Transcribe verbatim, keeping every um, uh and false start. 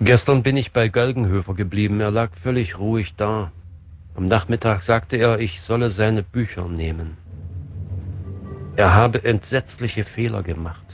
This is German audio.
Gestern bin ich bei Galgenhöfer geblieben. Er lag völlig ruhig da. Am Nachmittag sagte er, ich solle seine Bücher nehmen. Er habe entsetzliche Fehler gemacht.